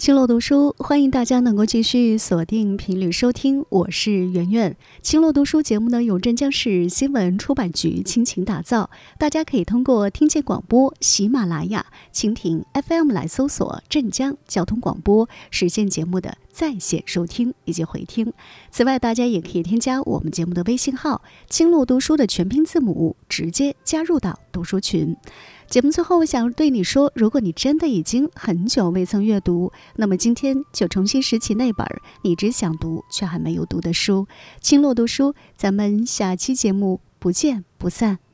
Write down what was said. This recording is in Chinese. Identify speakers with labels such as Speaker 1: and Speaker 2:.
Speaker 1: 青落读书，欢迎大家能够继续锁定频率收听，我是圆圆。青落读书节目呢，由镇江市新闻出版局倾情打造，大家可以通过听见广播、喜马拉雅、蜻蜓 FM 来搜索镇江交通广播，实现节目的在线收听以及回听。此外，大家也可以添加我们节目的微信号青落读书的全拼字母，直接加入到读书群。节目最后，我想对你说，如果你真的已经很久未曾阅读，那么今天就重新拾起那本你只想读却还没有读的书。青落读书，咱们下期节目不见不散。